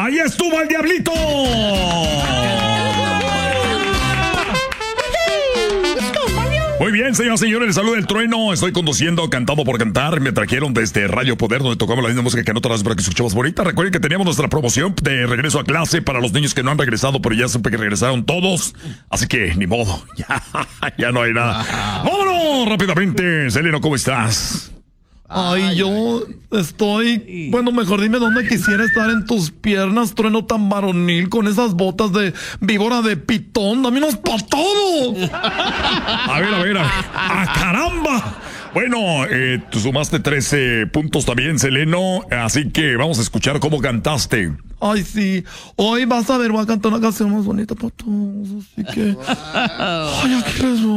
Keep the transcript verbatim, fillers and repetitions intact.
¡Ahí estuvo el diablito! Muy bien, señoras y señores, les saluda el trueno. Estoy conduciendo, cantando por cantar. Me trajeron desde Radio Poder, donde tocamos la misma música que en otras para que escuchamos bonita. Recuerden que teníamos nuestra promoción de regreso a clase para los niños que no han regresado, pero ya supe que regresaron todos. Así que, ni modo, ya, ya no hay nada. ¡Vámonos rápidamente! Seleno, ¿cómo estás? Ay, yo estoy... Bueno, mejor dime dónde quisiera estar en tus piernas, trueno tan varonil, con esas botas de víbora de pitón. ¡Dame unos patados! A ver, a ver, a ver. ¡Ah, caramba! Bueno, eh, tú sumaste trece puntos también, Seleno. Así que vamos a escuchar cómo cantaste. Ay, sí. Hoy vas a ver, voy a cantar una canción más bonita para todos. Así que... Ay, aquí les voy.